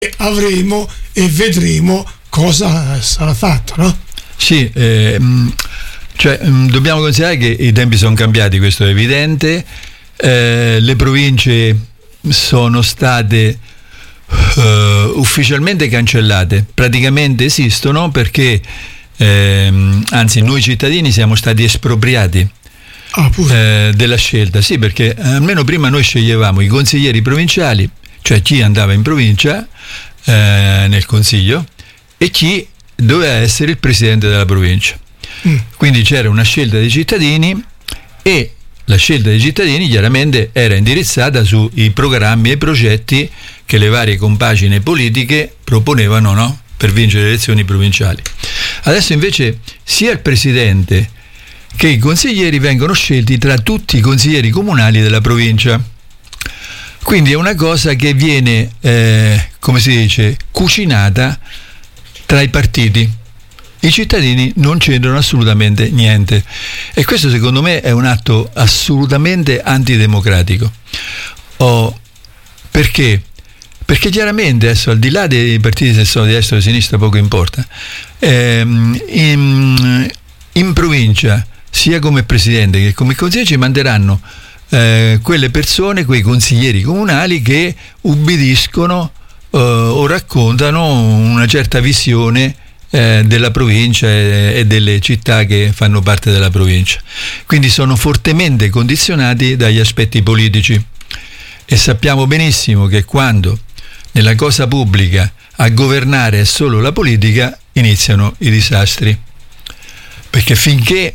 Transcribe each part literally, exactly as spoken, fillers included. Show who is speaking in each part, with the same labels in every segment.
Speaker 1: avremo e vedremo cosa sarà fatto, no?
Speaker 2: Sì, eh, cioè, dobbiamo considerare che i tempi sono cambiati, questo è evidente. Eh, le province sono state uh, ufficialmente cancellate, praticamente esistono perché eh, anzi noi cittadini siamo stati espropriati
Speaker 1: ah,
Speaker 2: eh, della scelta, sì, perché almeno prima noi sceglievamo i consiglieri provinciali, cioè chi andava in provincia eh, nel consiglio e chi doveva essere il presidente della provincia. Mm. Quindi c'era una scelta dei cittadini e la scelta dei cittadini chiaramente era indirizzata sui programmi e i progetti che le varie compagini politiche proponevano, no? Per vincere le elezioni provinciali. Adesso invece sia il presidente che i consiglieri vengono scelti tra tutti i consiglieri comunali della provincia. Quindi è una cosa che viene, eh, come si dice, cucinata tra i partiti. I cittadini non c'entrano assolutamente niente e questo secondo me è un atto assolutamente antidemocratico. Oh, perché? Perché chiaramente adesso, al di là dei partiti se sono di destra o di sinistra, poco importa, ehm, in, in provincia sia come presidente che come consigliere ci manderanno eh, quelle persone, quei consiglieri comunali che ubbidiscono eh, o raccontano una certa visione Eh, della provincia e, e delle città che fanno parte della provincia. Quindi sono fortemente condizionati dagli aspetti politici e sappiamo benissimo che quando nella cosa pubblica a governare è solo la politica iniziano i disastri, perché finché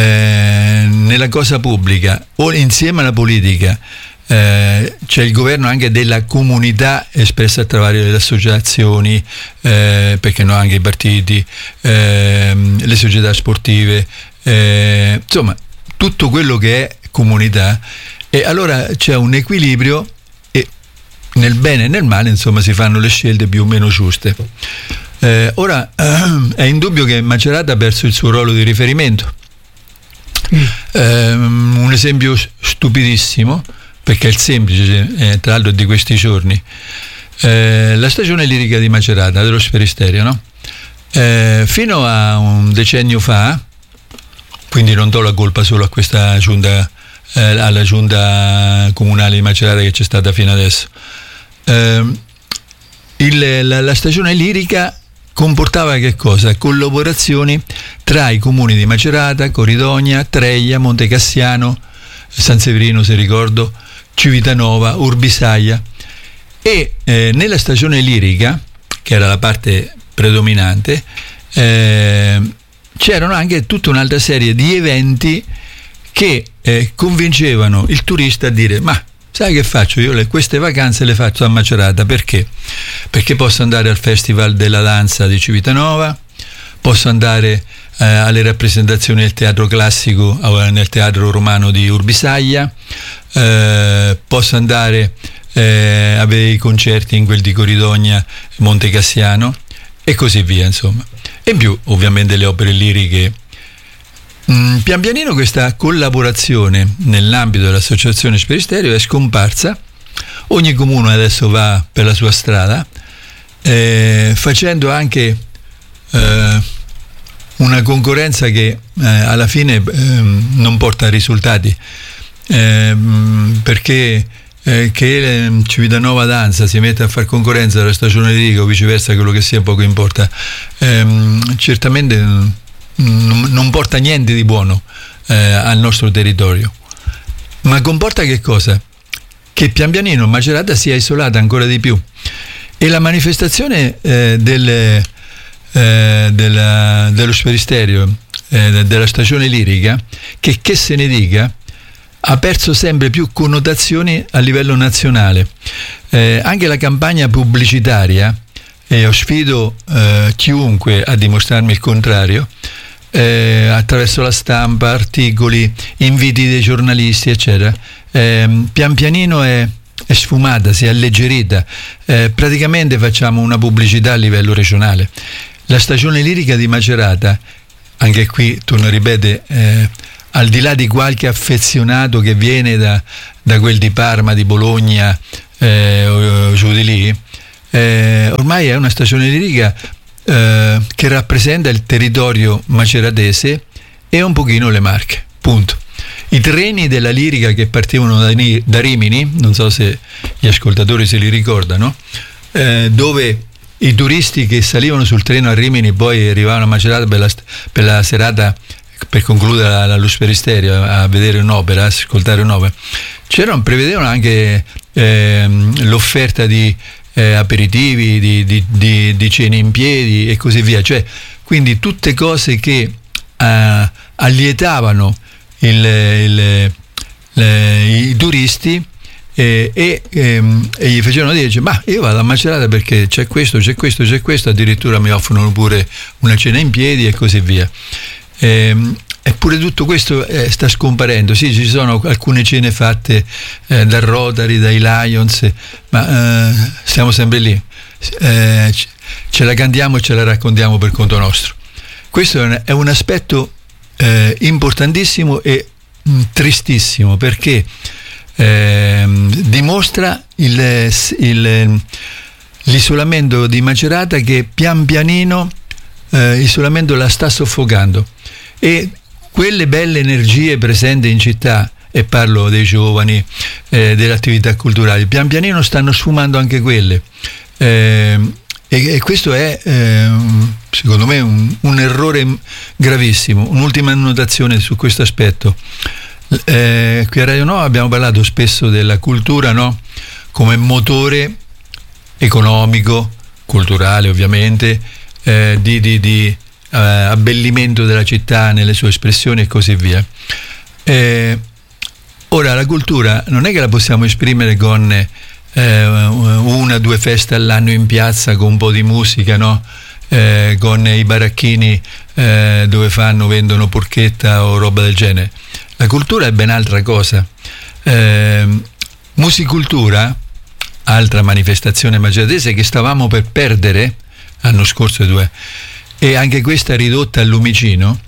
Speaker 2: eh, nella cosa pubblica o insieme alla politica Eh, c'è il governo anche della comunità espressa attraverso le associazioni, eh, perché no anche i partiti, eh, le società sportive, eh, insomma tutto quello che è comunità, e allora c'è un equilibrio e nel bene e nel male insomma si fanno le scelte più o meno giuste. Eh, ora eh, è indubbio che Macerata ha perso il suo ruolo di riferimento. Mm. Eh, un esempio stupidissimo, perché è il semplice, eh, tra l'altro di questi giorni, eh, la stagione lirica di Macerata dello Sferisterio, no? Eh, fino a un decennio fa, quindi non do la colpa solo a questa giunta, eh, alla giunta comunale di Macerata che c'è stata fino adesso, eh, il, la, la stagione lirica comportava che cosa? Collaborazioni tra i comuni di Macerata, Corridogna, Treglia, Montecassiano, San Severino se ricordo, Civitanova, Urbisaglia, e eh, nella stagione lirica, che era la parte predominante, eh, c'erano anche tutta un'altra serie di eventi che eh, convincevano il turista a dire: ma sai che faccio? Io le, queste vacanze le faccio a Macerata, perché? Perché posso andare al Festival della Danza di Civitanova, posso andare eh, alle rappresentazioni del teatro classico eh, nel teatro romano di Urbisaglia, eh, posso andare eh, a vedere i concerti in quel di Corridogna, Montecassiano e così via, insomma. E in più ovviamente le opere liriche. Mm, pian pianino questa collaborazione nell'ambito dell'associazione Sferisterio è scomparsa, ogni comune adesso va per la sua strada, eh, facendo anche eh, una concorrenza che eh, alla fine eh, non porta a risultati, eh, perché eh, che eh, Civitanova Danza si mette a far concorrenza alla stagione lirica o viceversa, quello che sia, poco importa, eh, certamente non, non porta niente di buono eh, al nostro territorio, ma comporta che cosa? Che pian pianino Macerata sia isolata ancora di più, e la manifestazione eh, del Eh, della, dello Sferisterio, eh, della stagione lirica, che che se ne dica, ha perso sempre più connotazioni a livello nazionale. Eh, anche la campagna pubblicitaria, e io sfido eh, chiunque a dimostrarmi il contrario, eh, attraverso la stampa, articoli, inviti dei giornalisti, eccetera, eh, pian pianino è è sfumata, si è alleggerita, eh, praticamente facciamo una pubblicità a livello regionale. La stagione lirica di Macerata, anche qui torno a ripetere, eh, al di là di qualche affezionato che viene da, da quel di Parma, di Bologna, eh, o, o giù di lì, eh, ormai è una stazione lirica eh, che rappresenta il territorio maceratese e un pochino le Marche, punto. I treni della lirica che partivano da, da Rimini, non so se gli ascoltatori se li ricordano, eh, dove i turisti che salivano sul treno a Rimini poi arrivavano a Macerata per la, per la serata, per concludere la, la Lusperisterio, a vedere un'opera, a ascoltare un'opera, c'erano, prevedevano anche eh, l'offerta di eh, aperitivi, di, di, di, di cene in piedi e così via, cioè quindi tutte cose che eh, allietavano il, il, le, i turisti eh, e, ehm, e gli facevano dire, dice, ma io vado a Macerata perché c'è questo, c'è questo, c'è questo, addirittura mi offrono pure una cena in piedi e così via. Ehm, eppure tutto questo eh, sta scomparendo. Sì, ci sono alcune cene fatte eh, dal Rotary, dai Lions, ma eh, stiamo sempre lì, eh, ce la cantiamo e ce la raccontiamo per conto nostro. Questo è un, è un aspetto eh, importantissimo e mh, tristissimo, perché eh, dimostra il, il, l'isolamento di Macerata, che pian pianino eh, l'isolamento la sta soffocando, e quelle belle energie presenti in città, e parlo dei giovani, eh, delle attività culturali, pian pianino stanno sfumando anche quelle, eh, e, e questo è eh, secondo me un, un errore gravissimo. Un'ultima annotazione su questo aspetto: eh, qui a Radio Nova abbiamo parlato spesso della cultura, no? Come motore economico, culturale ovviamente, eh, di, di, di Uh, abbellimento della città nelle sue espressioni e così via. Eh, ora la cultura non è che la possiamo esprimere con eh, una o due feste all'anno in piazza con un po' di musica, no? Eh, con i baracchini eh, dove fanno, vendono porchetta o roba del genere. La cultura è ben altra cosa. Eh, musicultura, altra manifestazione maceratese che stavamo per perdere l'anno scorso, due e anche questa ridotta al lumicino,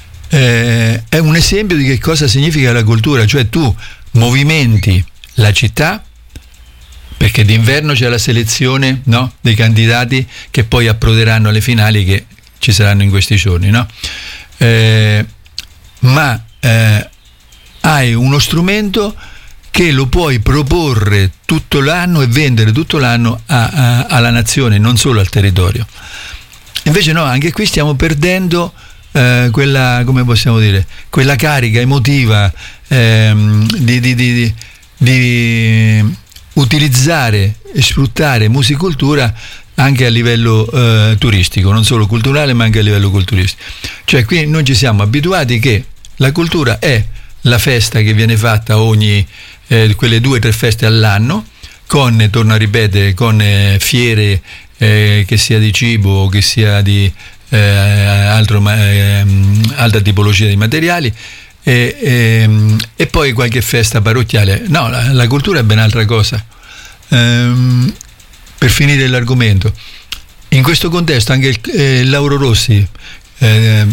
Speaker 2: eh, è un esempio di che cosa significa la cultura, cioè tu movimenti la città, perché d'inverno c'è la selezione, no? Dei candidati che poi approderanno alle finali che ci saranno in questi giorni, no? Eh, ma eh, hai uno strumento che lo puoi proporre tutto l'anno e vendere tutto l'anno a, a, alla nazione, non solo al territorio. Invece no, anche qui stiamo perdendo eh, quella, come possiamo dire, quella carica emotiva ehm, di, di, di, di utilizzare e sfruttare musicultura anche a livello eh, turistico, non solo culturale ma anche a livello culturistico. Cioè qui noi ci siamo abituati che la cultura è la festa che viene fatta ogni eh, quelle due o tre feste all'anno, con, torno a ripetere, con eh, fiere, Eh, che sia di cibo o che sia di eh, altro, eh, altra tipologia di materiali, e, e, e poi qualche festa parrocchiale. No, la, la cultura è ben altra cosa. Ehm, per finire l'argomento, in questo contesto anche il eh, Lauro Rossi, eh,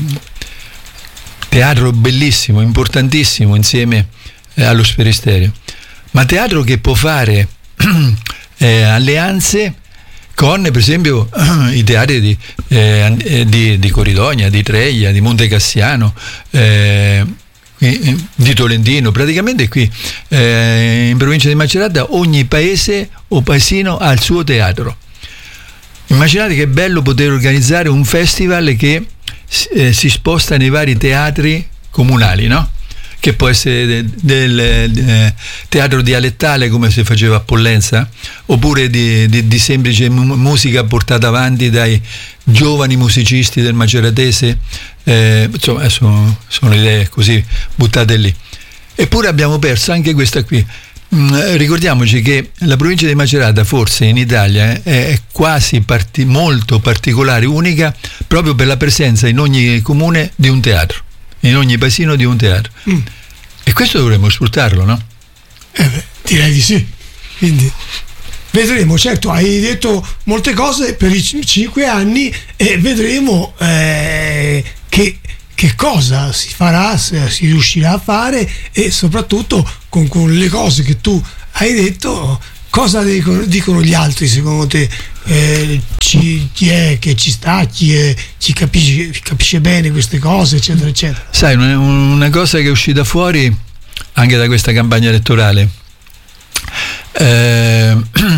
Speaker 2: teatro bellissimo, importantissimo insieme eh, allo Sferisterio, ma teatro che può fare eh, alleanze con, per esempio, i teatri di, eh, di, di Corridogna, di Treglia, di Monte Cassiano, eh, di Tolentino. Praticamente qui eh, in provincia di Macerata ogni paese o paesino ha il suo teatro. Immaginate che bello poter organizzare un festival che eh, si sposta nei vari teatri comunali, no? Che può essere del, del, del teatro dialettale, come si faceva a Pollenza, oppure di, di, di semplice mu- musica portata avanti dai giovani musicisti del maceratese, eh, insomma sono, sono idee così buttate lì. Eppure abbiamo perso anche questa qui. Mm, ricordiamoci che la provincia di Macerata forse in Italia è, è quasi parti, molto particolare, unica, proprio per la presenza in ogni comune di un teatro, in ogni paesino di un teatro. Mm. E questo dovremmo sfruttarlo, no?
Speaker 1: Eh beh, direi di sì. Quindi vedremo. Certo, hai detto molte cose per i c- cinque anni e vedremo eh, che, che cosa si farà, se si riuscirà a fare, e soprattutto con, con le cose che tu hai detto cosa dicono, dicono gli altri secondo te? Eh, ci, chi è che ci sta, chi è, ci capisce, capisce bene queste cose, eccetera, eccetera.
Speaker 2: Sai, una, una cosa che è uscita fuori anche da questa campagna elettorale, eh,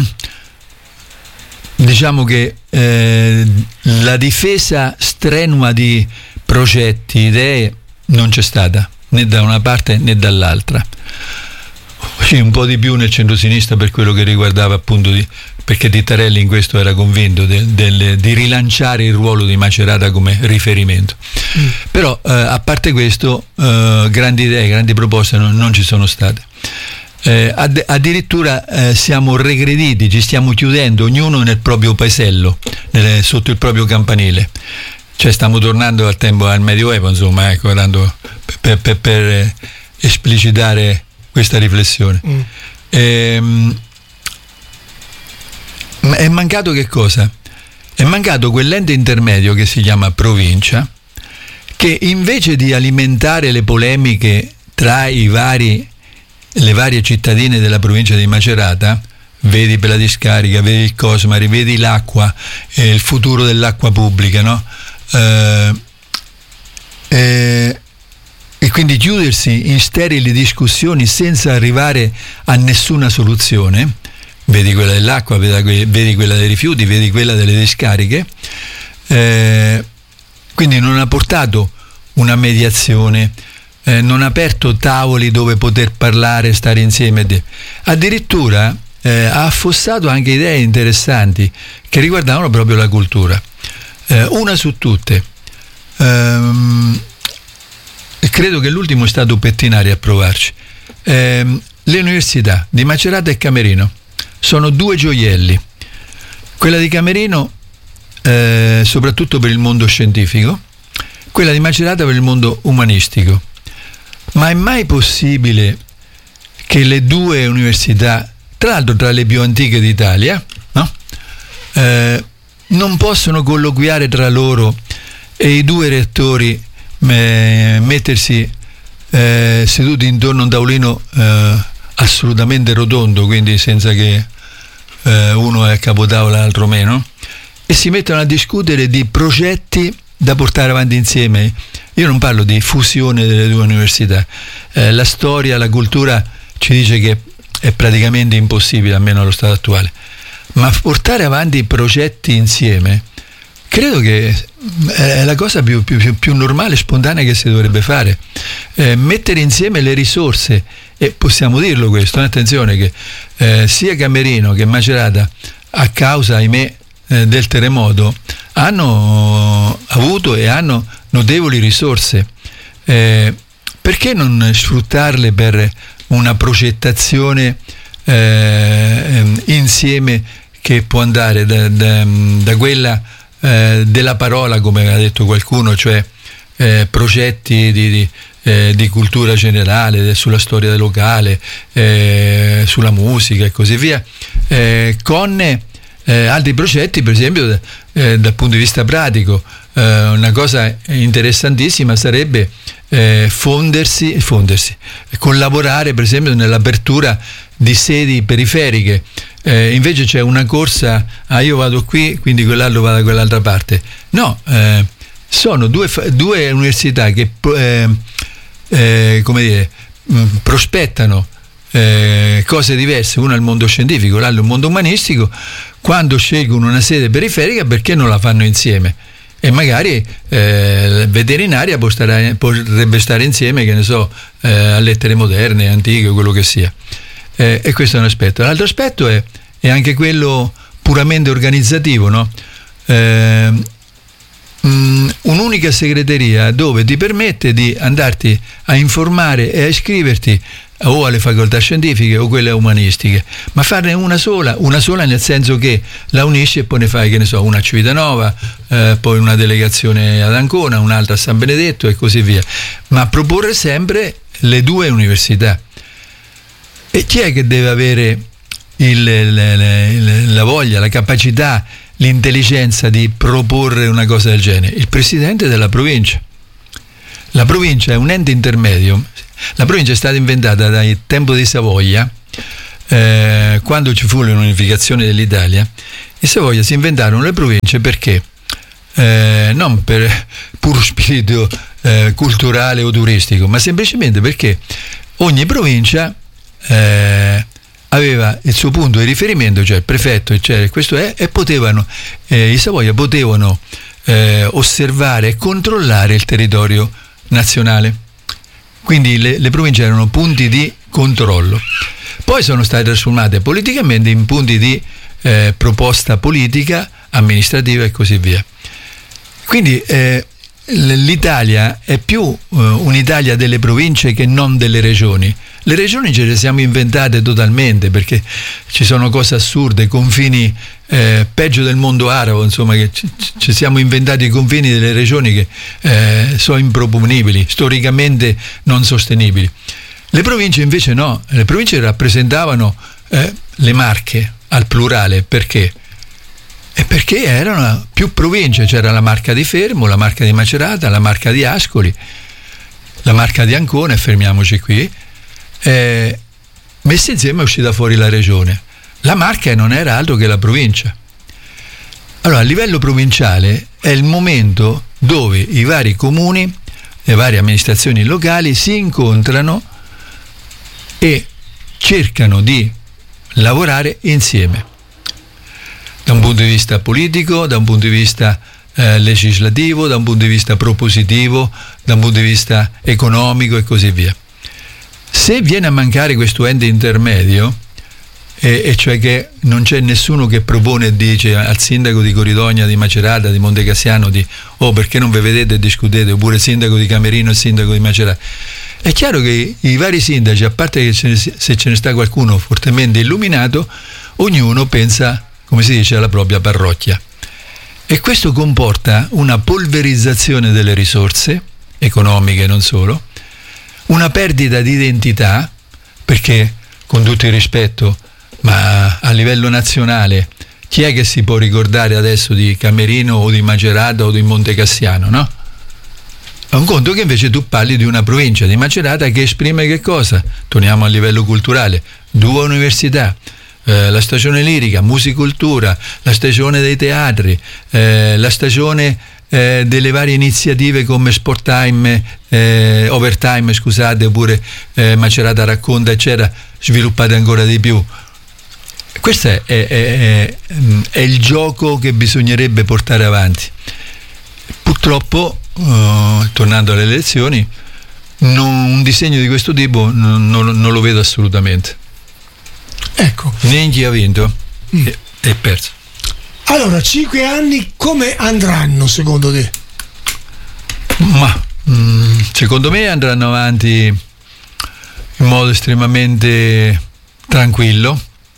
Speaker 2: diciamo che eh, la difesa strenua di progetti, idee non c'è stata né da una parte né dall'altra. Sì, un po' di più nel centro-sinistra per quello che riguardava appunto di, perché Tittarelli in questo era convinto del, del, di rilanciare il ruolo di Macerata come riferimento. Mm. Però eh, a parte questo eh, grandi idee, grandi proposte non, non ci sono state. Eh, add- addirittura eh, siamo regrediti, ci stiamo chiudendo ognuno nel proprio paesello, nelle, sotto il proprio campanile, cioè stiamo tornando al tempo, al Medioevo, insomma, ecco, dando, per, per, per esplicitare questa riflessione. Mm. Ehm, è mancato che cosa? È mancato quell'ente intermedio che si chiama provincia, che invece di alimentare le polemiche tra i vari le varie cittadine della provincia di Macerata, vedi per la discarica, vedi il Cosmari, vedi l'acqua, eh, il futuro dell'acqua pubblica, no? Eh, eh, e quindi chiudersi in sterili discussioni senza arrivare a nessuna soluzione, vedi quella dell'acqua, vedi, vedi quella dei rifiuti, vedi quella delle discariche, eh, quindi non ha portato una mediazione, Eh, non ha aperto tavoli dove poter parlare, stare insieme, addirittura eh, ha affossato anche idee interessanti che riguardavano proprio la cultura. Eh, una su tutte, ehm, credo che l'ultimo è stato Pettinari a provarci, ehm, le università di Macerata e Camerino sono due gioielli. Quella di Camerino eh, soprattutto per il mondo scientifico, quella di Macerata per il mondo umanistico. Ma è mai possibile che le due università, tra l'altro tra le più antiche d'Italia, no? eh, non possono colloquiare tra loro e i due rettori eh, mettersi eh, seduti intorno a un tavolino eh, assolutamente rotondo, quindi senza che eh, uno è a capotavola e l'altro meno, e si mettono a discutere di progetti da portare avanti insieme. Io non parlo di fusione delle due università, eh, la storia, la cultura ci dice che è praticamente impossibile, almeno allo stato attuale, ma portare avanti progetti insieme credo che è la cosa più, più, più normale e spontanea che si dovrebbe fare, eh, mettere insieme le risorse, e possiamo dirlo questo, attenzione che eh, sia Camerino che Macerata, a causa, ahimè, eh, del terremoto, hanno avuto e hanno notevoli risorse, eh, perché non sfruttarle per una progettazione eh, insieme che può andare da, da, da quella eh, della parola, come ha detto qualcuno, cioè eh, progetti di, di, eh, di cultura generale, sulla storia locale, eh, sulla musica e così via, eh, con eh, altri progetti, per esempio eh, dal punto di vista pratico. Eh, una cosa interessantissima sarebbe eh, fondersi, fondersi, collaborare per esempio nell'apertura di sedi periferiche. Eh, invece c'è una corsa, ah io vado qui, quindi quell'altro va da quell'altra parte. No, eh, sono due, due università che eh, eh, come dire, mh, prospettano eh, cose diverse, una al mondo scientifico, l'altro al mondo umanistico. Quando scelgono una sede periferica, perché non la fanno insieme? E magari eh, veterinaria può stare, potrebbe stare insieme, che ne so, eh, a lettere moderne, antiche, quello che sia. Eh, e questo è un aspetto. L'altro aspetto è, è anche quello puramente organizzativo, no? Eh, mh, un'unica segreteria dove ti permette di andarti a informare e a iscriverti o alle facoltà scientifiche o quelle umanistiche, ma farne una sola, una sola nel senso che la unisci e poi ne fai, che ne so, una a Civitanova, eh, poi una delegazione ad Ancona, un'altra a San Benedetto e così via, ma proporre sempre le due università. E chi è che deve avere il, le, le, la voglia, la capacità, l'intelligenza di proporre una cosa del genere? Il presidente della provincia. La provincia è un ente intermedio. La provincia è stata inventata dal tempo di Savoia eh, quando ci fu l'unificazione dell'Italia, i Savoia si inventarono le province perché eh, non per puro spirito eh, culturale o turistico, ma semplicemente perché ogni provincia eh, aveva il suo punto di riferimento, cioè il prefetto, eccetera, questo è, e potevano, eh, i Savoia potevano eh, osservare e controllare il territorio nazionale. Quindi le, le province erano punti di controllo. Poi sono state trasformate politicamente in punti di eh, proposta politica, amministrativa e così via. Quindi eh, l'Italia è più uh, un'Italia delle province che non delle regioni. Le regioni ce le siamo inventate totalmente, perché ci sono cose assurde, confini eh, peggio del mondo arabo, insomma, che ci, ci siamo inventati i confini delle regioni che eh, sono improponibili, storicamente non sostenibili. Le province invece no, le province rappresentavano eh, le Marche al plurale, perché? E perché erano più province, c'era la Marca di Fermo, la Marca di Macerata, la Marca di Ascoli, la Marca di Ancona, e fermiamoci qui. Eh, messi insieme è uscita fuori la regione. La Marca non era altro che la provincia. Allora, a livello provinciale è il momento dove i vari comuni, le varie amministrazioni locali si incontrano e cercano di lavorare insieme, da un punto di vista politico, da un punto di vista eh, legislativo, da un punto di vista propositivo, da un punto di vista economico e così via. Se viene a mancare questo ente intermedio, e, e cioè che non c'è nessuno che propone e dice al sindaco di Coridogna, di Macerata, di Montecassiano, di oh, perché non vi vedete e discutete, oppure il sindaco di Camerino e il sindaco di Macerata, è chiaro che i, i vari sindaci, a parte che ce ne, se ce ne sta qualcuno fortemente illuminato, ognuno pensa, come si dice, alla propria parrocchia, e questo comporta una polverizzazione delle risorse economiche, non solo, una perdita di identità, perché, con tutto il rispetto, ma a livello nazionale chi è che si può ricordare adesso di Camerino o di Macerata o di Montecassiano, no? È un conto che invece tu parli di una provincia di Macerata che esprime che cosa? Torniamo a livello culturale, due università, eh, la stagione lirica, musicultura, la stagione dei teatri, eh, la stagione eh, delle varie iniziative come Sport Time, eh, Overtime, scusate, oppure eh, Macerata Racconta, eccetera, sviluppate ancora di più. Questo è, è, è, è il gioco che bisognerebbe portare avanti. Purtroppo, uh, tornando alle elezioni, non, un disegno di questo tipo non, non, non lo vedo assolutamente.
Speaker 1: Ecco.
Speaker 2: Né chi ha vinto
Speaker 1: mm.
Speaker 2: e, e perso.
Speaker 1: Allora, cinque anni come andranno secondo te?
Speaker 2: Ma mm, secondo me andranno avanti in modo estremamente tranquillo.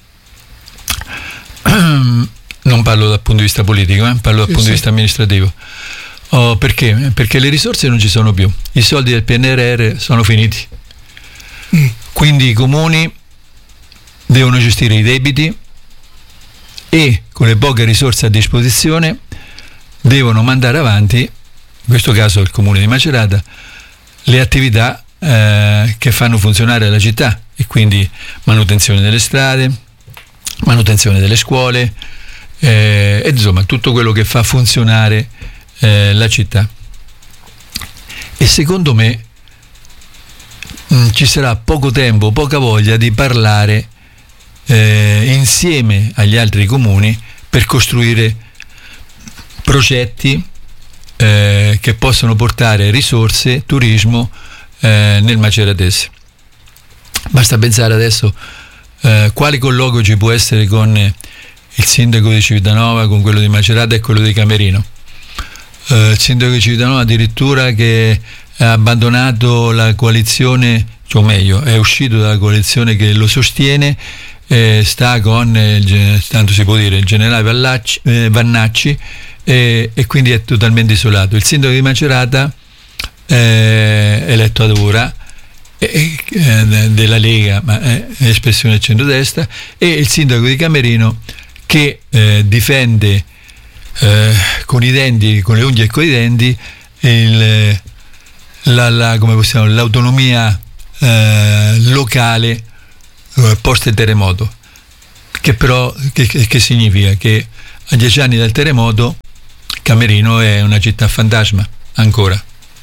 Speaker 2: Non parlo dal punto di vista politico, eh? parlo dal sì, punto sì. di vista amministrativo. Oh, perché? Perché le risorse non ci sono più, i soldi del P N R R sono finiti, mm. quindi i comuni devono gestire i debiti e con le poche risorse a disposizione devono mandare avanti, in questo caso il comune di Macerata, le attività eh, che fanno funzionare la città, e quindi manutenzione delle strade, manutenzione delle scuole, eh, e insomma tutto quello che fa funzionare eh, la città. E secondo me mh, ci sarà poco tempo, poca voglia di parlare eh, insieme agli altri comuni per costruire progetti eh, che possono portare risorse, turismo eh, nel maceratese. Basta pensare adesso eh, quale colloquio ci può essere con il sindaco di Civitanova, con quello di Macerata e quello di Camerino. Eh, il sindaco di Civitanova addirittura che ha abbandonato la coalizione, cioè o meglio è uscito dalla coalizione che lo sostiene, eh, sta con il, tanto si può dire, il generale Vallacci, eh, Vannacci, eh, e quindi è totalmente isolato. Il sindaco di Macerata eh, eletto ad ora eh, eh, della Lega, ma è espressione del centrodestra, e il sindaco di Camerino che eh, difende eh, con i denti, con le unghie e con i denti il, la, la, come possiamo, l'autonomia eh, locale eh, post-terremoto, che però che, che significa? Che a dieci anni dal terremoto Camerino è una città fantasma ancora,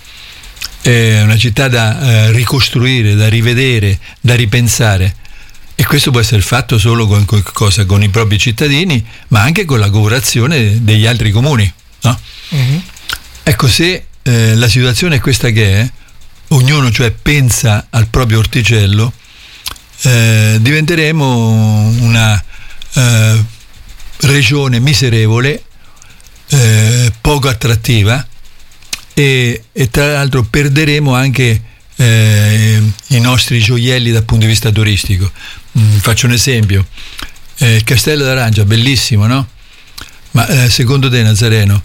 Speaker 2: è una città da eh, ricostruire, da rivedere, da ripensare, e questo può essere fatto solo con, con, cosa? Con i propri cittadini, ma anche con la cooperazione degli altri comuni, no? Uh-huh. Ecco, se eh, la situazione è questa che è, ognuno cioè pensa al proprio orticello, eh, diventeremo una eh, regione miserevole, eh, poco attrattiva, e, e tra l'altro perderemo anche eh, i nostri gioielli dal punto di vista turistico. Mm, faccio un esempio, eh, il Castello d'Arancia, bellissimo, no? Ma eh, secondo te, Nazareno,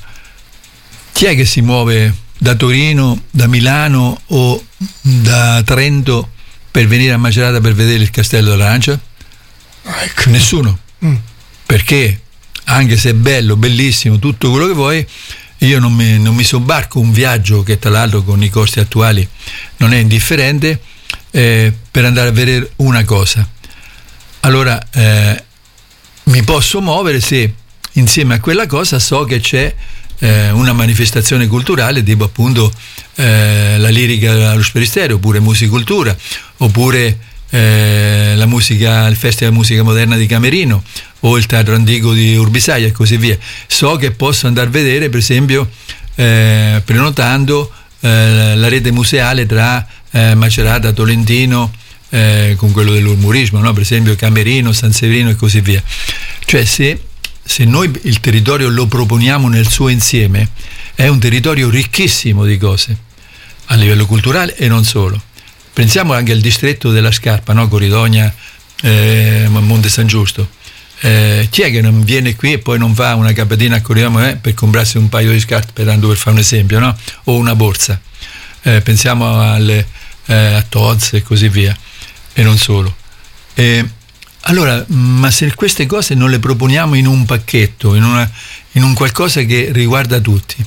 Speaker 2: chi è che si muove da Torino, da Milano o da Trento per venire a Macerata per vedere il Castello d'Arancia?
Speaker 1: Ecco.
Speaker 2: Nessuno. Mm. Perché anche se è bello, bellissimo, tutto quello che vuoi, io non mi, non mi sobbarco un viaggio che tra l'altro con i costi attuali non è indifferente, eh, per andare a vedere una cosa. Allora eh, mi posso muovere se insieme a quella cosa so che c'è eh, una manifestazione culturale tipo appunto eh, la lirica allo Sferisterio, oppure musicultura, oppure eh, la musica, il Festival di Musica Moderna di Camerino o il Teatro Antico di Urbisaia e così via. So che posso andare a vedere, per esempio, eh, prenotando eh, la rete museale tra eh, Macerata, Tolentino, eh, con quello dell'urmurismo, no? Per esempio Camerino, San Severino e così via. Cioè se, se noi il territorio lo proponiamo nel suo insieme, è un territorio ricchissimo di cose a livello culturale e non solo. Pensiamo anche al distretto della Scarpa, no? Corridogna, eh, Monte San Giusto. Eh, chi è che non viene qui e poi non fa una capatina a Corridogna eh, per comprarsi un paio di scarpe, tanto per fare un esempio, no? O una borsa. Eh, pensiamo alle, eh, a Tod's e così via, e non solo. Eh, allora, ma se queste cose non le proponiamo in un pacchetto, in, una, in un qualcosa che riguarda tutti,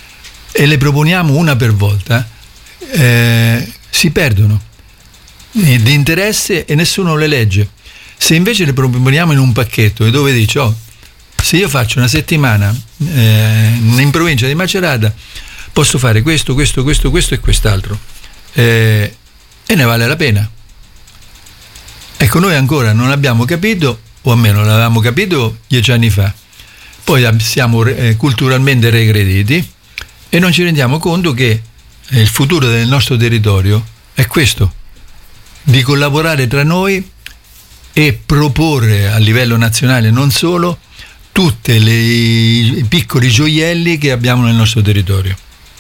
Speaker 2: e le proponiamo una per volta, eh, si perdono di interesse e nessuno le legge. Se invece le proponiamo in un pacchetto e dove dice, oh, se io faccio una settimana eh, in provincia di Macerata posso fare questo, questo, questo, questo e quest'altro, eh, e ne vale la pena. Ecco, noi ancora non abbiamo capito, o almeno l'avevamo capito dieci anni fa, poi siamo eh, culturalmente regrediti e non ci rendiamo conto che il futuro del nostro territorio è questo, di collaborare tra noi e proporre a livello nazionale, non solo, tutti i piccoli gioielli che abbiamo nel nostro territorio.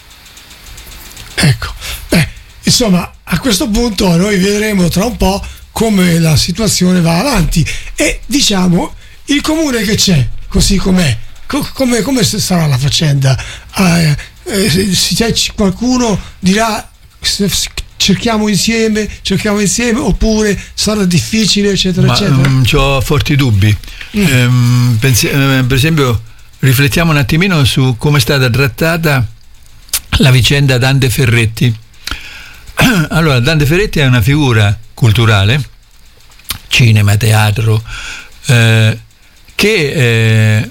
Speaker 1: Ecco, beh, insomma, a questo punto noi vedremo tra un po' come la situazione va avanti e diciamo il comune che c'è, così com'è, co- come, come sarà la faccenda? Eh, eh, se qualcuno dirà cerchiamo insieme, cerchiamo insieme, oppure sarà difficile, eccetera,
Speaker 2: Ma,
Speaker 1: eccetera.
Speaker 2: Um, ho forti dubbi. Mm. Ehm, pensi, eh, per esempio, riflettiamo un attimino su come è stata trattata la vicenda Dante Ferretti. Allora, Dante Ferretti è una figura culturale, cinema, teatro, eh, che eh,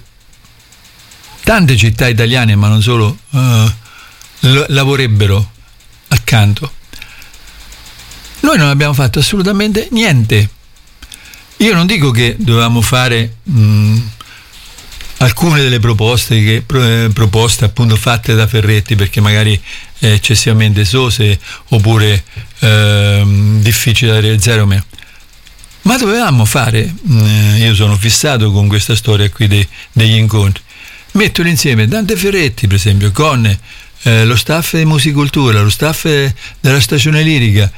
Speaker 2: tante città italiane, ma non solo, eh, l- lavorebbero accanto. Noi non abbiamo fatto assolutamente niente. Io non dico che dovevamo fare mh, alcune delle proposte che pro, proposte appunto fatte da Ferretti, perché magari è eccessivamente esose oppure eh, difficili da realizzare o meno, ma dovevamo fare, mh, io sono fissato con questa storia qui dei, degli incontri, mettere insieme Dante Ferretti per esempio con eh, lo staff di Musicultura, lo staff della stagione lirica,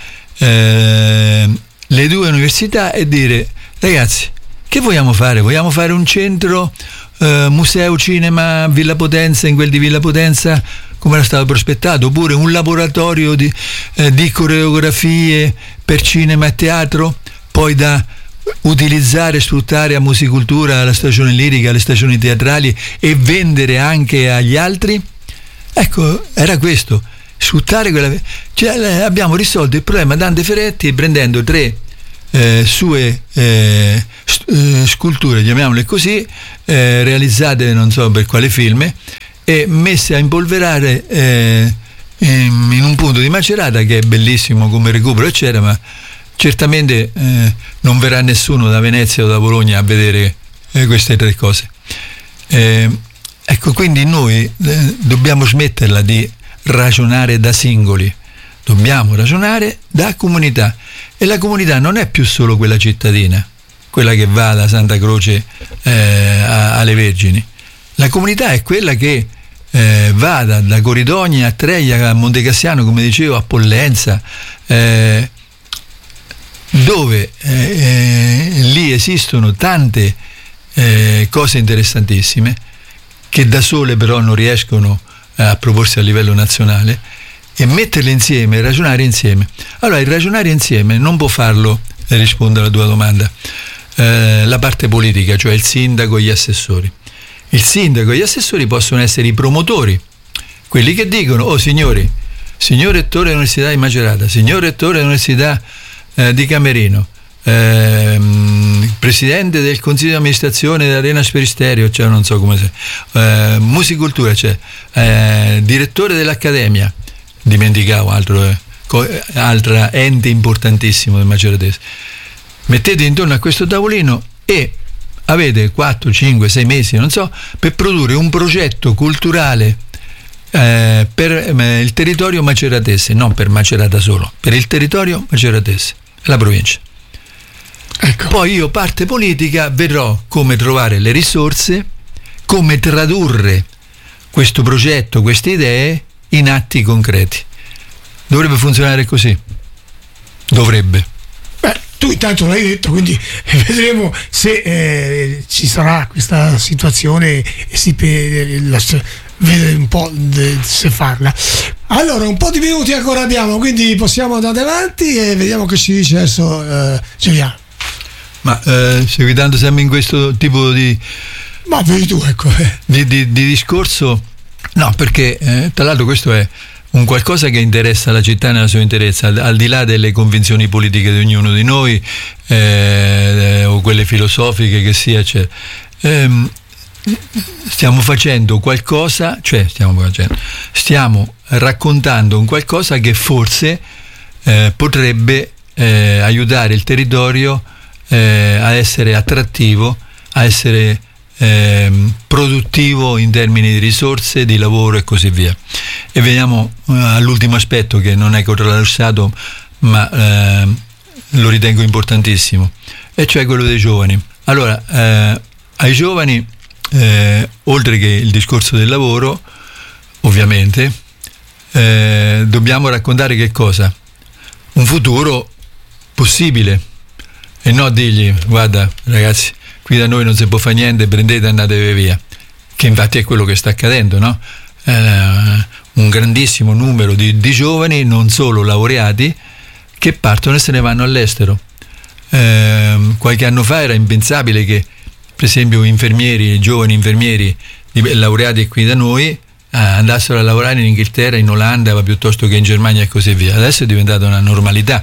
Speaker 2: eh, le due università, e dire: ragazzi, che vogliamo fare? Vogliamo fare un centro eh, museo cinema Villa Potenza, in quel di Villa Potenza come era stato prospettato, oppure un laboratorio di, eh, di coreografie per cinema e teatro, poi da utilizzare e sfruttare a Musicultura, alla stagione lirica, alle stagioni teatrali, e vendere anche agli altri? Ecco, era questo, sfruttare quella, cioè, abbiamo risolto il problema Dante Ferretti prendendo tre eh, sue eh, sculture, chiamiamole così, eh, realizzate non so per quale film, e messe a impolverare eh, in, in un punto di Macerata che è bellissimo come recupero eccetera, ma certamente eh, non verrà nessuno da Venezia o da Bologna a vedere eh, queste tre cose. Eh, ecco, quindi noi eh, dobbiamo smetterla di ragionare da singoli, dobbiamo ragionare da comunità, e la comunità non è più solo quella cittadina, quella che va da Santa Croce eh, a, alle Vergini. La comunità è quella che eh, va da, da Coridogna a Treglia, a Montecassiano, come dicevo, a Pollenza, eh, dove eh, eh, lì esistono tante eh, cose interessantissime che da sole però non riescono a proporsi a livello nazionale, e metterle insieme e ragionare insieme. Allora, il ragionare insieme non può farlo, e rispondo alla tua domanda, eh, la parte politica, cioè il sindaco e gli assessori. Il sindaco e gli assessori possono essere i promotori, quelli che dicono: oh signori, signor rettore dell'Università di Macerata, signor rettore dell'Università eh, di Camerino, ehm, presidente del consiglio di amministrazione dell'Arena Sferisterio, cioè non so come si eh, Musicultura, cioè eh, direttore dell'Accademia, dimenticavo altro eh, co- altra ente importantissimo del maceratese. Mettete intorno a questo tavolino e avete quattro, cinque, sei mesi, non so, per produrre un progetto culturale eh, per eh, il territorio maceratese, non per Macerata solo, per il territorio maceratese, la provincia. Ecco. Poi io, parte politica, vedrò come trovare le risorse, come tradurre questo progetto, queste idee in atti concreti. Dovrebbe funzionare così. Dovrebbe.
Speaker 1: Beh, tu intanto l'hai detto, quindi vedremo se eh, ci sarà questa situazione e si vede un po' de, se farla. Allora, un po' di minuti ancora abbiamo, quindi possiamo andare avanti e vediamo che ci dice adesso eh, Giuliano.
Speaker 2: Ma eh, seguitando sempre in questo tipo di
Speaker 1: ma vedi tu, ecco eh.
Speaker 2: di, di, di discorso, no, perché eh, tra l'altro questo è un qualcosa che interessa la città nella sua interezza, al, al di là delle convinzioni politiche di ognuno di noi eh, o quelle filosofiche che sia, cioè, ehm, stiamo facendo qualcosa, cioè stiamo facendo, stiamo raccontando un qualcosa che forse eh, potrebbe eh, aiutare il territorio eh, a essere attrattivo, a essere eh, produttivo in termini di risorse, di lavoro e così via. E veniamo uh, all'ultimo aspetto, che non è controversato, ma eh, lo ritengo importantissimo, e cioè quello dei giovani. Allora, eh, ai giovani, eh, oltre che il discorso del lavoro, ovviamente, eh, dobbiamo raccontare che cosa? Un futuro possibile, e no dirgli: guarda ragazzi, qui da noi non si può fare niente, prendete e andatevi via, che infatti è quello che sta accadendo, no? Eh, un grandissimo numero di, di giovani, non solo laureati, che partono e se ne vanno all'estero. Eh, qualche anno fa era impensabile che, per esempio, infermieri, giovani infermieri laureati qui da noi eh, andassero a lavorare in Inghilterra, in Olanda, ma piuttosto che in Germania e così via. Adesso è diventata una normalità,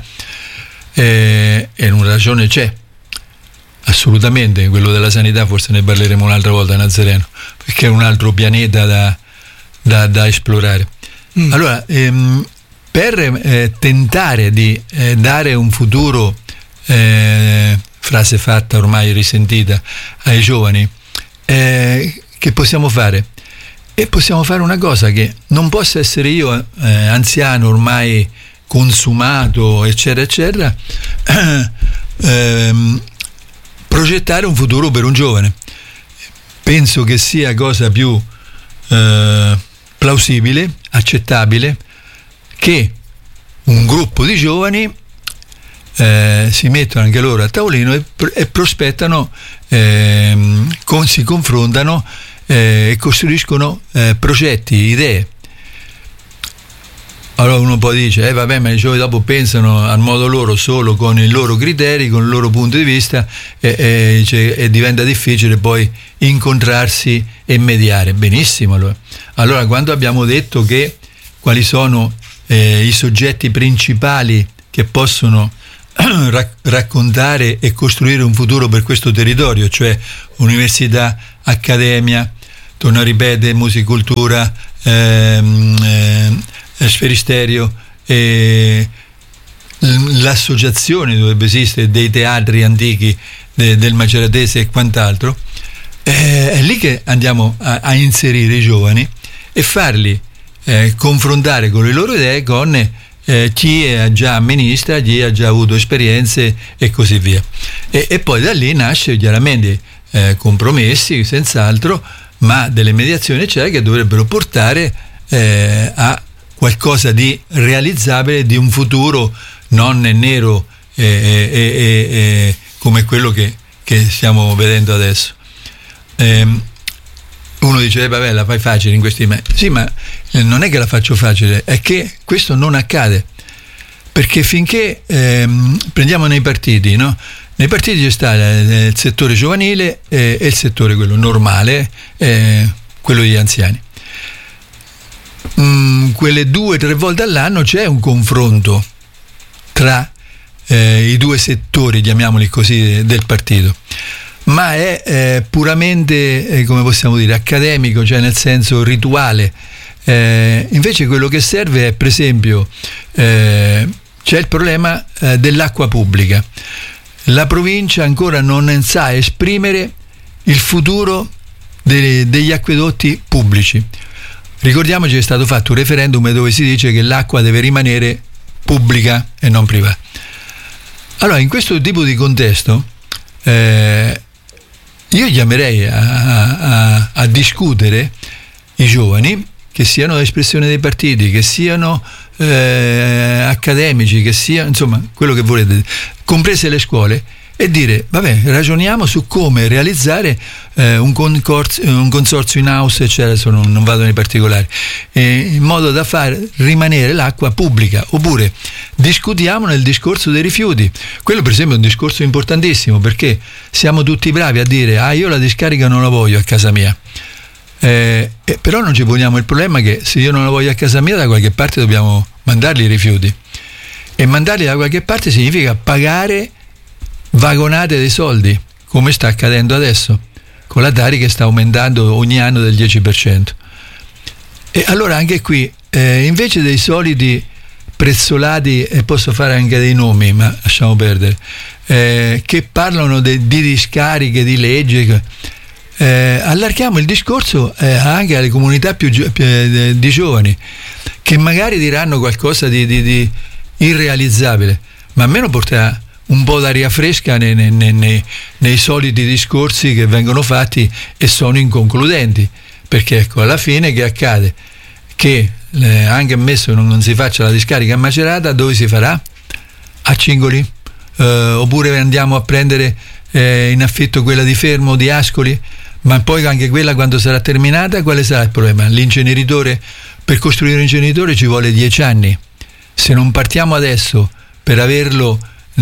Speaker 2: eh, e una ragione c'è, assolutamente. Quello della sanità forse ne parleremo un'altra volta, Nazareno, perché è un altro pianeta da, da, da esplorare. Mm. Allora, ehm, per eh, tentare di eh, dare un futuro, eh, frase fatta ormai risentita, ai giovani, eh, che possiamo fare? E possiamo fare una cosa che non possa essere io, eh, anziano, ormai consumato, eccetera, eccetera, ehm, progettare un futuro per un giovane. Penso che sia cosa più eh, plausibile, accettabile, che un gruppo di giovani eh, si mettono anche loro a tavolino e, e prospettano, eh, con, si confrontano eh, e costruiscono eh, progetti, idee. Allora uno poi dice: eh vabbè, ma i giovani dopo pensano al modo loro, solo con i loro criteri, con il loro punto di vista, e, e, cioè, e diventa difficile poi incontrarsi e mediare. Benissimo, allora. Allora, quando abbiamo detto che quali sono eh, i soggetti principali che possono raccontare e costruire un futuro per questo territorio, cioè università, accademia, torno a ripetere, musicultura, ehm, eh, sferisterio, eh, l'associazione dovrebbe esistere dei teatri antichi de, del Maceratese e quant'altro. Eh, è lì che andiamo a, a inserire i giovani e farli eh, confrontare con le loro idee con eh, chi è già amministra, chi ha già avuto esperienze e così via. E, e poi da lì nasce chiaramente eh, compromessi, senz'altro, ma delle mediazioni c'è che dovrebbero portare eh, a qualcosa di realizzabile, di un futuro non nero e, e, e, e, come quello che, che stiamo vedendo adesso. Ehm, uno dice eh, vabbè, la fai facile in questi mesi. Sì, ma non è che la faccio facile, è che questo non accade, perché finché ehm, prendiamo nei partiti, no? Nei partiti c'è sta il settore giovanile e, e il settore quello normale, eh, quello degli anziani. Mm, quelle due o tre volte all'anno c'è un confronto tra eh, i due settori, chiamiamoli così, del partito, ma è eh, puramente, eh, come possiamo dire, accademico, cioè nel senso rituale. Eh, invece quello che serve è, per esempio, eh, c'è il problema eh, dell'acqua pubblica. La provincia ancora non sa esprimere il futuro de- degli acquedotti pubblici. Ricordiamoci che è stato fatto un referendum dove si dice che l'acqua deve rimanere pubblica e non privata. Allora, in questo tipo di contesto, eh, io chiamerei a, a, a discutere i giovani, che siano espressione dei partiti, che siano eh, accademici, che siano, insomma, quello che volete, comprese le scuole, e dire, vabbè, ragioniamo su come realizzare eh, un, concorso, un consorzio in house, eccetera, adesso non, non vado nei particolari, eh, in modo da far rimanere l'acqua pubblica. Oppure discutiamo nel discorso dei rifiuti. Quello, per esempio, è un discorso importantissimo, perché siamo tutti bravi a dire, ah, io la discarica non la voglio a casa mia. Eh, eh, però non ci poniamo il problema che se io non la voglio a casa mia, da qualche parte dobbiamo mandarli i rifiuti, e mandarli da qualche parte significa pagare vagonate dei soldi, come sta accadendo adesso con la Tari che sta aumentando ogni anno del dieci per cento. E allora anche qui eh, invece dei soliti prezzolati, e posso fare anche dei nomi, ma lasciamo perdere, eh, che parlano de, di discariche, di leggi, eh, allarghiamo il discorso eh, anche alle comunità più, più eh, di giovani, che magari diranno qualcosa di, di, di irrealizzabile, ma almeno porterà un po' d'aria fresca nei, nei, nei, nei soliti discorsi che vengono fatti e sono inconcludenti, perché ecco, alla fine che accade? Che eh, anche ammesso che non si faccia la discarica a Macerata, dove si farà? A Cingoli? Eh, oppure andiamo a prendere eh, in affitto quella di Fermo, di Ascoli? Ma poi anche quella, quando sarà terminata, quale sarà il problema? L'inceneritore, per costruire un inceneritore ci vuole dieci anni. Se non partiamo adesso per averlo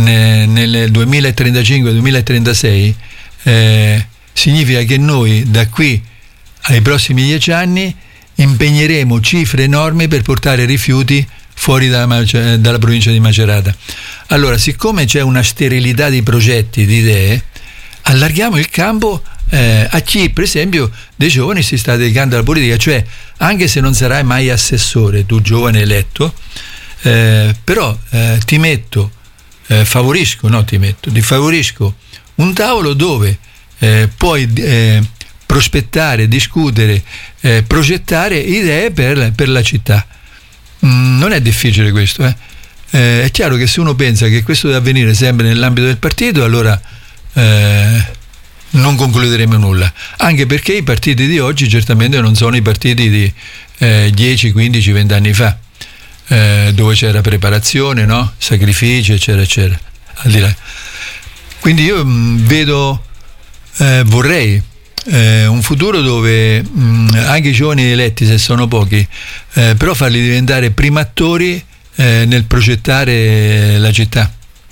Speaker 2: nel duemilatrentacinque duemilatrentasei, eh, significa che noi da qui ai prossimi dieci anni impegneremo cifre enormi per portare rifiuti fuori dalla, dalla provincia di Macerata. Allora, siccome c'è una sterilità di progetti, di idee, allarghiamo il campo eh, a chi, per esempio, dei giovani si sta dedicando alla politica, cioè anche se non sarai mai assessore, tu giovane eletto, eh, però eh, ti metto Eh, favorisco, no ti metto, ti favorisco un tavolo dove eh, puoi eh, prospettare, discutere, eh, progettare idee per, per la città. Mm, non è difficile questo, eh. Eh, è chiaro che se uno pensa che questo deve avvenire sempre nell'ambito del partito, allora eh, non concluderemo nulla, anche perché i partiti di oggi certamente non sono i partiti di eh, dieci, quindici, venti anni fa. Eh, dove c'era preparazione, no? Sacrifici, eccetera, eccetera. Al di là. Quindi io mh, vedo, eh, vorrei eh, un futuro dove mh, anche i giovani eletti, se sono pochi, eh, però farli diventare primi attori eh, nel progettare la città.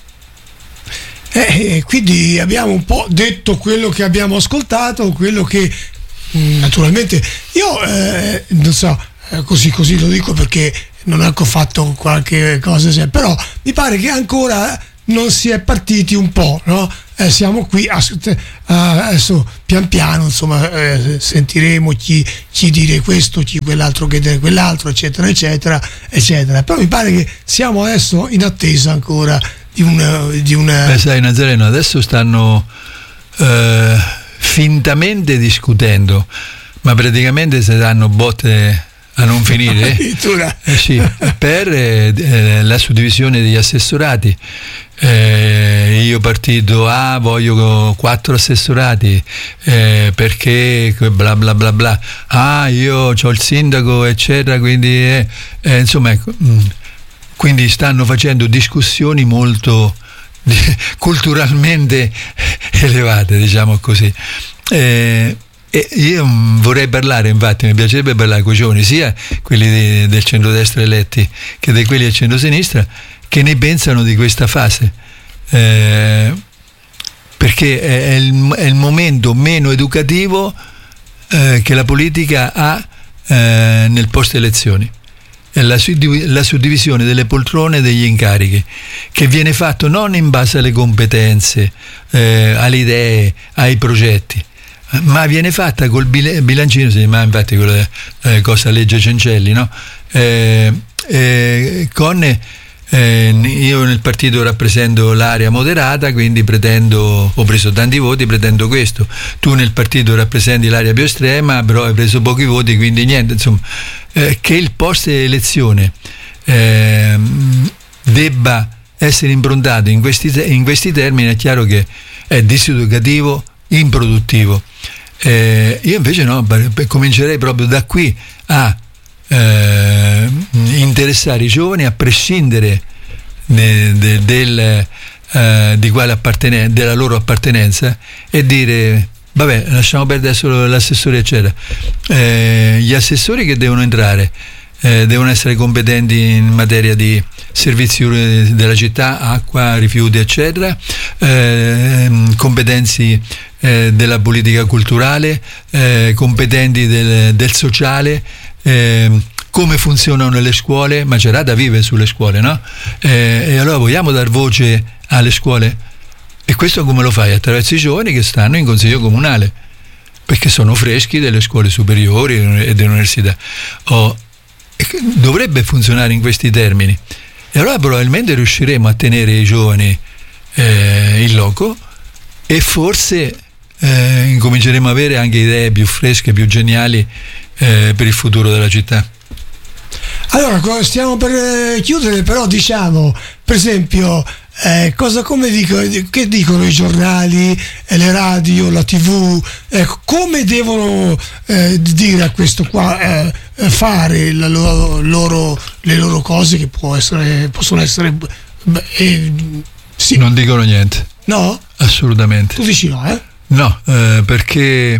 Speaker 1: Eh, quindi abbiamo un po' detto quello che abbiamo ascoltato, quello che mh, naturalmente io eh, non so, eh, così così lo dico perché non ho fatto qualche cosa, però mi pare che ancora non si è partiti un po', no? Eh, siamo qui a, a, adesso pian piano, insomma, eh, sentiremo chi, chi dire questo, chi quell'altro che dire quell'altro, eccetera, eccetera, eccetera. Però mi pare che siamo adesso in attesa ancora di una... Di una...
Speaker 2: Beh, sai, Nazareno, adesso stanno eh, fintamente discutendo, ma praticamente si danno botte a non finire eh, sì, per eh, la suddivisione degli assessorati. Eh, io partito A voglio quattro assessorati eh, perché bla bla bla bla, ah io ho il sindaco eccetera, quindi eh, eh, insomma ecco, mh, quindi stanno facendo discussioni molto culturalmente elevate, diciamo così. eh, E io vorrei parlare, infatti mi piacerebbe parlare con i giovani, sia quelli de, del centrodestra eletti che di quelli del centrosinistra, che ne pensano di questa fase, eh, perché è, è, il, è il momento meno educativo eh, che la politica ha eh, nel post elezioni. È la, suddiv- la suddivisione delle poltrone e degli incarichi, che viene fatto non in base alle competenze, eh, alle idee, ai progetti, ma viene fatta col bilancino, si chiama infatti quella eh, cosa legge Cencelli, no? Eh, eh, con eh, io nel partito rappresento l'area moderata, quindi pretendo, ho preso tanti voti, pretendo questo. Tu nel partito rappresenti l'area più estrema, però hai preso pochi voti, quindi niente. Insomma, eh, che il post elezione eh, debba essere improntato in questi, in questi termini è chiaro che è diseducativo, improduttivo. Eh, io invece no, comincerei proprio da qui a eh, interessare i giovani a prescindere de, de, del, eh, di quale appartenen- della loro appartenenza, e dire vabbè, lasciamo perdere solo l'assessore eccetera. Eh, gli assessori che devono entrare eh, devono essere competenti in materia di servizi della città, acqua, rifiuti eccetera, eh, competenze eh, della politica culturale, eh, competenti del, del sociale, eh, come funzionano le scuole. Macerata vive sulle scuole, no? Eh, e allora vogliamo dar voce alle scuole, e questo come lo fai? Attraverso i giovani che stanno in consiglio comunale, perché sono freschi delle scuole superiori e dell'università. Oh, dovrebbe funzionare in questi termini, e allora probabilmente riusciremo a tenere i giovani eh, in loco, e forse eh, incominceremo ad avere anche idee più fresche, più geniali eh, per il futuro della città.
Speaker 1: Allora, stiamo per chiudere, però diciamo, per esempio, eh, cosa come dico, che dicono i giornali, eh, le radio, la tivù, eh, come devono eh, dire a questo qua, eh, fare la loro, loro, le loro cose che può essere, possono essere eh, sì.
Speaker 2: Non dicono niente.
Speaker 1: No?
Speaker 2: Assolutamente.
Speaker 1: Tu dici no, eh?
Speaker 2: No, eh, perché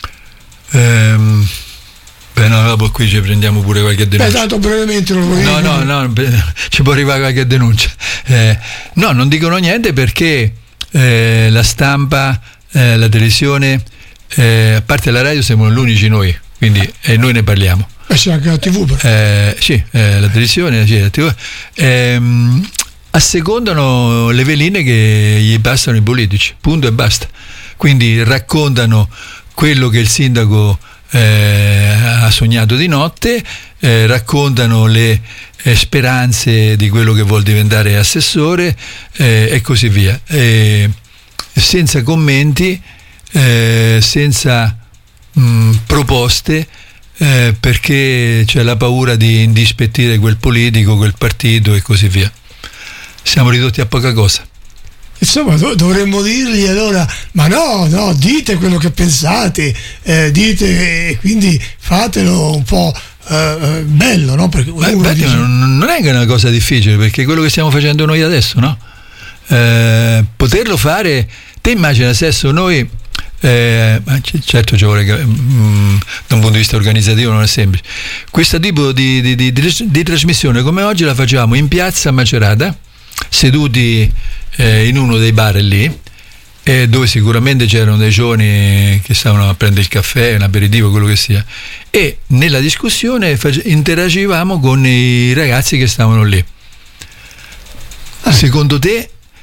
Speaker 2: ehm, beh, no, dopo qui ci prendiamo pure qualche denuncia.
Speaker 1: Beh, tanto brevemente non lo voglio
Speaker 2: No, no, no, ci può arrivare qualche denuncia. Eh, no, non dicono niente perché eh, la stampa, eh, la televisione, eh, a parte la radio siamo gli unici noi, quindi e eh, noi ne parliamo.
Speaker 1: E c'è anche la tivù.
Speaker 2: Eh, sì, eh, la televisione, sì, la tivù. Ehm, assecondano le veline che gli passano i politici, punto e basta. Quindi raccontano quello che il sindaco eh, ha sognato di notte, eh, raccontano le eh, speranze di quello che vuol diventare assessore eh, e così via, eh, senza commenti, eh, senza mh, proposte, eh, perché c'è la paura di indispettire quel politico, quel partito e così via. Siamo ridotti a poca cosa.
Speaker 1: Insomma, do- dovremmo dirgli allora, ma no, no, dite quello che pensate, eh, dite, e quindi fatelo un po' eh, bello, no? Perché
Speaker 2: Beh,
Speaker 1: uno
Speaker 2: beh,
Speaker 1: dice...
Speaker 2: non è che è una cosa difficile, perché è quello che stiamo facendo noi adesso, no? Eh, poterlo fare, te immagina se adesso noi, eh, certo ci vuole, mh, da un punto di vista organizzativo non è semplice, questo tipo di, di, di, di, di trasmissione come oggi la facciamo in piazza a Macerata, seduti eh, in uno dei bar lì, eh, dove sicuramente c'erano dei giovani che stavano a prendere il caffè, un aperitivo, quello che sia, e nella discussione face- interagivamo con i ragazzi che stavano lì. Ah. Secondo te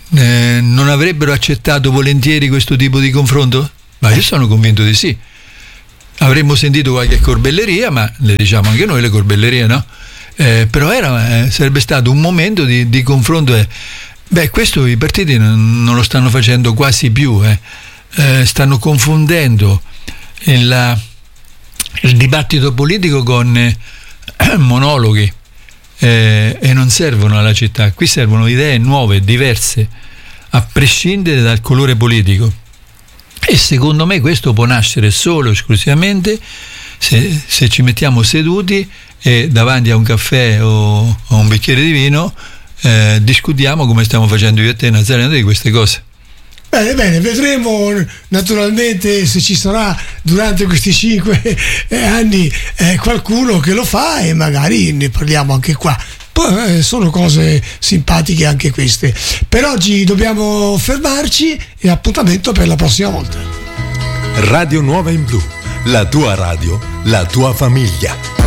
Speaker 2: eh, non avrebbero accettato volentieri questo tipo di confronto? Ma io sono convinto di sì. Avremmo sentito qualche corbelleria, ma le diciamo anche noi le corbellerie, no? Eh, però era, eh, sarebbe stato un momento di, di confronto. Eh. Beh, questo i partiti non, non lo stanno facendo quasi più, eh. Eh, stanno confondendo il, il dibattito politico con eh, monologhi. Eh, e non servono alla città, qui servono idee nuove, diverse, a prescindere dal colore politico, e secondo me questo può nascere solo esclusivamente se, se ci mettiamo seduti e davanti a un caffè o a un bicchiere di vino eh, discutiamo come stiamo facendo io e te, Nazareno, di queste cose.
Speaker 1: Bene, bene, vedremo naturalmente se ci sarà durante questi cinque anni eh, qualcuno che lo fa, e magari ne parliamo anche qua. Poi eh, sono cose simpatiche anche queste. Per oggi dobbiamo fermarci, e appuntamento per la prossima volta.
Speaker 3: Radio Nuova in Blu, la tua radio, la tua famiglia.